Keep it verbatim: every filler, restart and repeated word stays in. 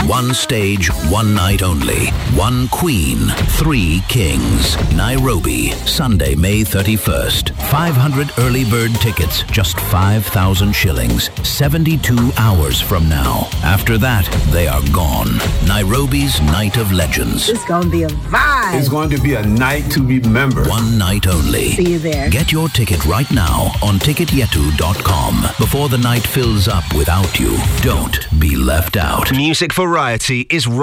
One stage, one night only. One queen, three kings. Nairobi, Sunday, May thirty-first. five hundred early bird tickets, just five thousand shillings. seventy-two hours from now. After that, they are gone. Nairobi's Night of Legends. It's going to be a vibe. It's going to be a night to remember. One night only. See you there. Get your ticket right now on ticket yetu dot com before the night fills up without you. Don't be left out. Music variety is